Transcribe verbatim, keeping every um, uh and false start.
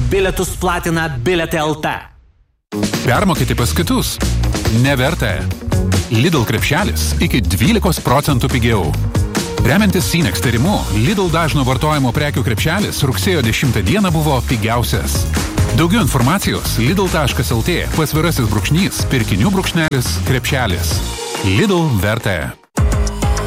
Bilietus platina Biliete L T. Permokyti pas kitus? Neverta. Lidl krepšelis iki dvylikos procentų pigiau. Remiantis Sinex tyrimu, Lidl dažno vartojimo prekių krepšelis rugsėjo dešimtą dieną buvo pigiausias. Daugiau informacijos lidl taškas lt pasvirasis brūkšnys pirkinių brūkšnelis krepšelis. Lidl verta.